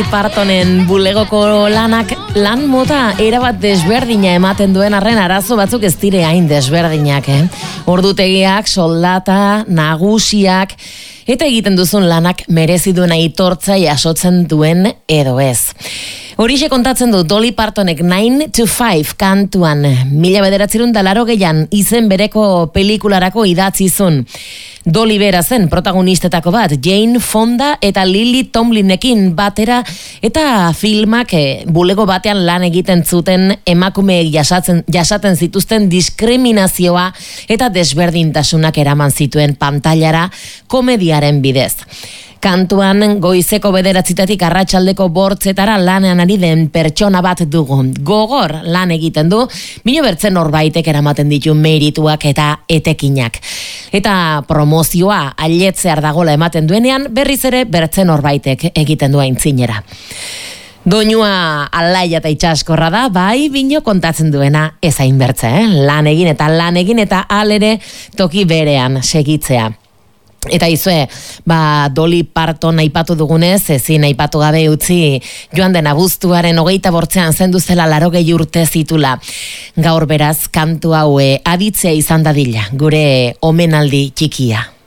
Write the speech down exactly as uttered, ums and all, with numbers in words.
Dolly Partonen bulegoko lanak lan mota erabat desberdina ematen duen arren arazo batzuk ez dire hain desberdinak, eh? Ordutegiak, soldata, nagusiak, eta egiten duzun lanak merezi duen aitortza jasotzen duen edo ez. Horixe kontatzen du Dolly Partonek nine to five kantuan, mila bederatzerun da larogeian izen bereko pelikularako idatzi zuen. Dolly bera zen protagonistetako bat, Jane Fonda eta Lily Tomlinekin batera, eta filmak eh, bulego batean lan egiten zuten emakumeek jasatzen, jasaten zituzten diskriminazioa eta desberdintasunak eraman zituen pantailara komediaren bidez. Kantuan goizeko bederatzitatik arratsaldeko bortzetara lanean ari den pertsona bat dugu. Gogor lan egiten du, bino bertzen horbaitek eramaten ditu merituak eta etekinak. Eta promozioa ailetzear dagola ematen duenean, berriz ere bertzen horbaitek egiten du aintzinera. Doinua alaia eta itxaskorra da, bai bino kontatzen duena ezain bertze, eh? Lan egin eta lan egin eta alere toki berean segitzea. Eta izue, ba, Dolly Parton aipatu dugunez, ezin aipatu gabe utzi joan den abuztuaren hogeita bortzean zendu zela larogei urte zitula. Gaur beraz, kantu haue aditzea izan dadila, gure omenaldi txikia.